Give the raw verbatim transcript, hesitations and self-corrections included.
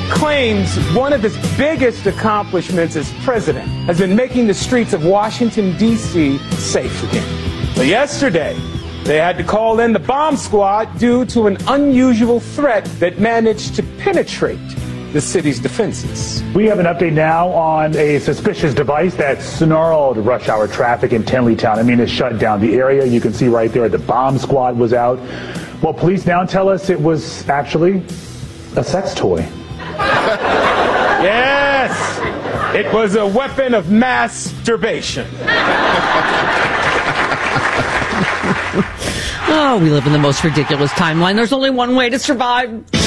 claims one of his biggest accomplishments as president has been making the streets of Washington, D C safe again. But yesterday, they had to call in the bomb squad due to an unusual threat that managed to penetrate the city's defenses. We have an update now on a suspicious device that snarled rush hour traffic in Tenleytown. I mean, it shut down the area. You can see right there the bomb squad was out. Well, police now tell us it was actually a sex toy. Yes, it was a weapon of masturbation. Oh, we live in the most ridiculous timeline. There's only one way to survive.